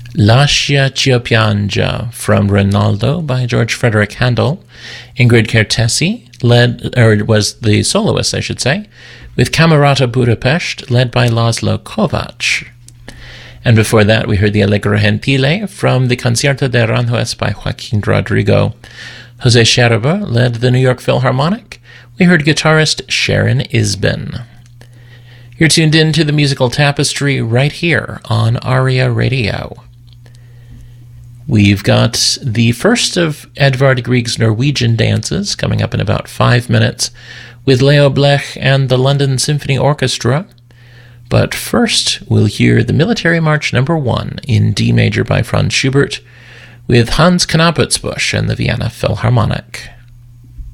Lascia ci piangia from Rinaldo by George Frederick Handel. Ingrid Kertész was the soloist, I should say, with Camerata Budapest, led by Laszlo Kovács. And before that, we heard the Allegro Gentile from the Concierto de Aranjuez by Joaquin Rodrigo. Jose Scherber led the New York Philharmonic. We heard guitarist Sharon Isbin. You're tuned in to the musical tapestry right here on ARIA Radio. We've got the first of Edvard Grieg's Norwegian dances coming up in about 5 minutes with Leo Blech and the London Symphony Orchestra. But first, we'll hear the Military March No. 1 in D major by Franz Schubert with Hans Knapputzbusch and the Vienna Philharmonic.